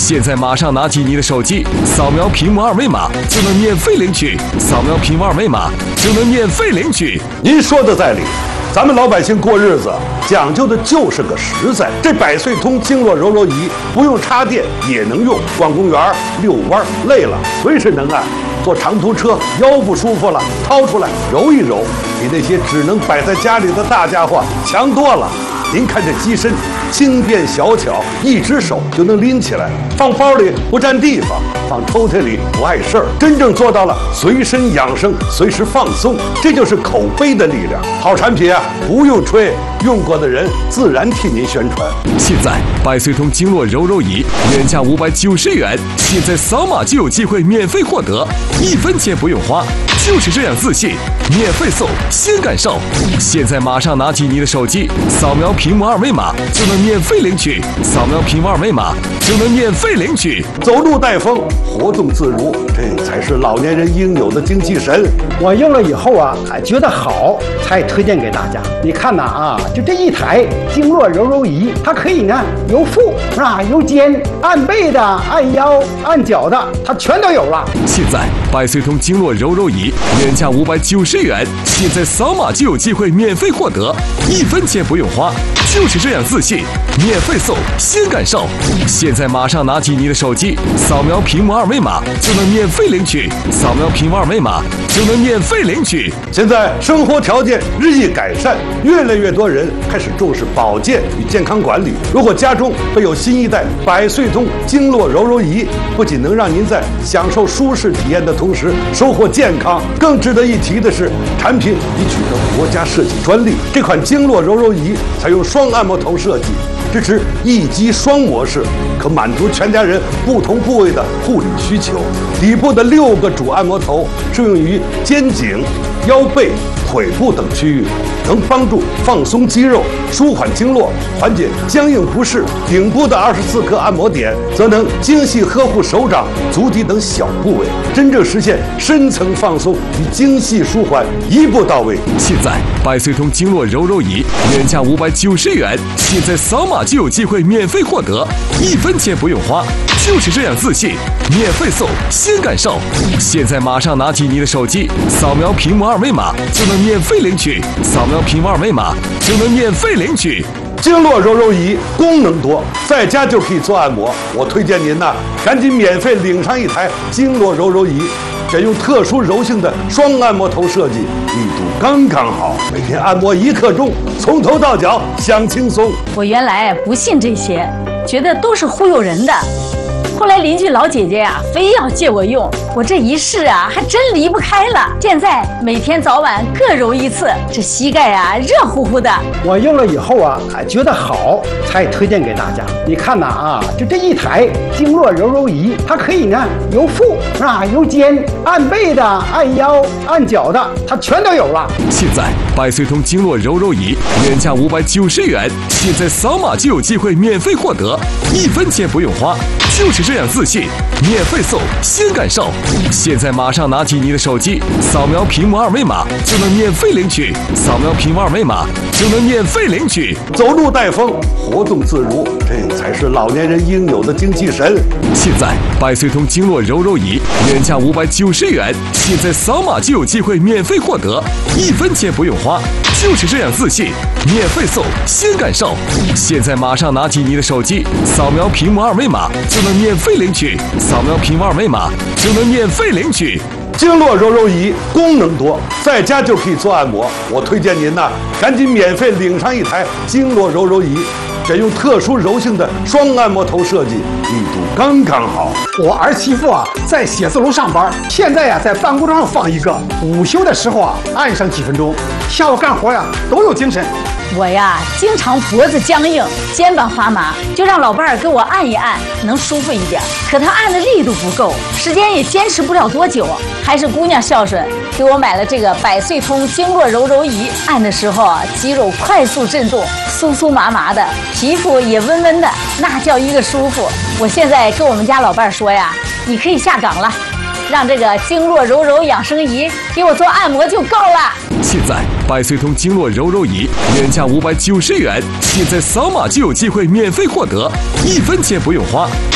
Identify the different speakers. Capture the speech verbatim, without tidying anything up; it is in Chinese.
Speaker 1: 现在马上拿起你的手机，扫描屏幕二维码就能免费领取，扫描屏幕二维码就能免费领取。
Speaker 2: 您说的在理，咱们老百姓过日子讲究的就是个实在。这百岁通经络柔柔仪不用插电也能用，逛公园、遛弯累了随时能按。坐长途车腰不舒服了，掏出来揉一揉，比那些只能摆在家里的大家伙强多了。您看这机身轻便小巧，一只手就能拎起来，放包里不占地方，放抽屉里不碍事儿，真正做到了随身养生，随时放松。这就是口碑的力量。好产品啊，不用吹，用过的人自然替您宣传。
Speaker 1: 现在百岁通经络柔柔仪原价五百九十元，现在扫码就有机会免费获得，一分钱不用花，就是这样自信，免费送，先感受。现在马上拿起你的手机，扫描屏幕二维码就能免费领取，扫描屏幕二维码就能免费领取。
Speaker 2: 走路带风，活动自如，这才是老年人应有的精气神。
Speaker 3: 我用了以后啊，觉得好，才推荐给大家。你看呐啊，就这一台经络柔柔仪，它可以呢由腹啊由肩，按背的、按腰、按脚的，它全都有了。
Speaker 1: 现在百岁通经络柔柔仪原价五百九十元，现在扫码就有机会免费获得，一分钱不用花，就是这样自信，免费送，先感受。现在马上拿起你的手机，扫描屏幕二维码就能免费领取，扫描屏幕二维码就能免费领取。
Speaker 2: 现在生活条件日益改善，越来越多人开始重视保健与健康管理。如果家中备有新一代百岁通经络柔柔仪，不仅能让您在享受舒适体验的同时收获健康，更值得一提的是，产品已取得国家设计专利。这款经络柔柔仪采用双按摩头设计，支持一击双模式，可满足全家人不同部位的护理需求。底部的六个主按摩头适用于肩颈、腰背、腿部等区域，能帮助放松肌肉、舒缓经络、缓解僵硬不适。顶部的二十四颗按摩点则能精细呵护手掌、足底等小部位，真正实现深层放松与精细舒缓一步到位。
Speaker 1: 现在百岁通经络柔柔仪原价五百九十元，现在扫码就有机会免费获得，一分钱不用花，就是这样自信，免费送，先感受。现在马上拿起你的手机，扫描屏幕二维码就能免费领取，扫描屏幕二维码就能免费领取。
Speaker 2: 经络柔柔仪功能多，在家就可以做按摩。我推荐您呐，赶紧免费领上一台经络柔柔仪，选用特殊柔性的双按摩头设计，力度刚刚好，每天按摩一刻钟，从头到脚享轻松。
Speaker 4: 我原来不信这些，觉得都是忽悠人的。后来邻居老姐姐呀、啊，非要借我用，我这一试啊，还真离不开了。现在每天早晚各揉一次，这膝盖啊热乎乎的。
Speaker 3: 我用了以后啊，觉得好，才推荐给大家。你看呐啊，就这一台经络柔柔仪，它可以呢由腹啊由肩，按背的、按腰、按脚的，它全都有了。
Speaker 1: 现在百岁通经络柔柔仪原价五百九十元，现在扫码就有机会免费获得，一分钱不用花，就是这样自信，免费送，先感受。现在马上拿起你的手机，扫描屏幕二维码就能免费领取，扫描屏幕二维码就能免费领取。
Speaker 2: 走路带风，活动自如，这才是老年人应有的精气神。
Speaker 1: 现在百岁通经络柔柔仪原价五百九十元，现在扫码就有机会免费获得，一分钱不用花，就是这样自信，免费送，先感受。现在马上拿起你的手机，扫描屏幕二维码就能免费领取，扫描屏幕二维码就能免费领取。
Speaker 2: 经络柔柔仪功能多，在家就可以做按摩。我推荐您呐，赶紧免费领上一台经络柔柔仪，选用特殊柔性的双按摩头设计，力度刚刚好。
Speaker 3: 我儿媳妇啊，在写字楼上班，现在呀、啊，在办公桌上放一个，午休的时候啊，按上几分钟，下午干活呀都有精神。
Speaker 4: 我呀，经常脖子僵硬、肩膀发麻，就让老伴儿给我按一按，能舒服一点。可他按的力度不够，时间也坚持不了多久。还是姑娘孝顺，给我买了这个百岁通经络柔柔仪，按的时候啊，肌肉快速震动，酥酥麻麻的，皮肤也温温的，那叫一个舒服。我现在跟我们家老伴儿说呀，你可以下岗了。让这个经络柔柔养生仪给我做按摩就够了。
Speaker 1: 现在百岁通经络柔柔仪原价五百九十元，现在扫码就有机会免费获得，一分钱不用花，